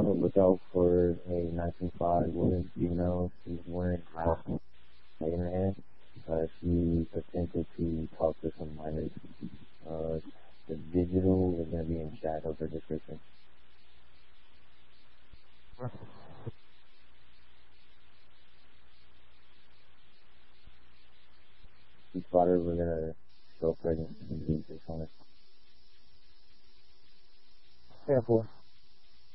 on the lookout for a 925 woman female. She's wearing house in her hand. She attempted to talk to some minors. The digital is going to be in chat of her description. We thought we were going to show pregnancy on it. Yeah, 4.